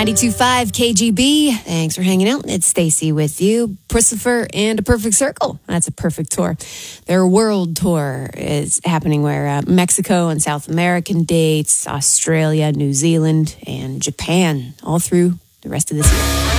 92.5 KGB. Thanks for hanging out. It's Stacy with you. Pussifer and A Perfect Circle. That's a perfect tour. Their world tour is happening where Mexico and South American dates, Australia, New Zealand, and Japan, all through the rest of this year.